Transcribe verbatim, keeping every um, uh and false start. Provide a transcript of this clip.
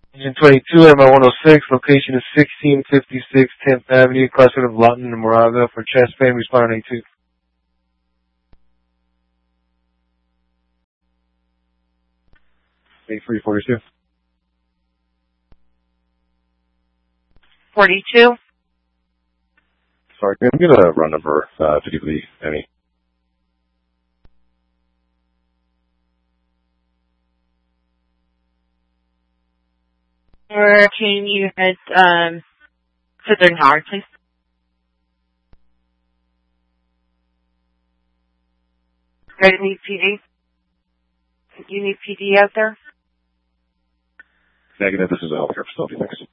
Engine twenty-two, M I one oh six, location is sixteen fifty-six tenth Avenue, cluster of Lawton and Moraga for chest pain, responder eight two. eight three forty-two. forty-two. Sorry, can I get a run number, uh, to give the any? Or can you hit, um, Southern Howard, please? Ready to need P D? Do you need P D out there? Negative, this is a healthcare facility, thanks.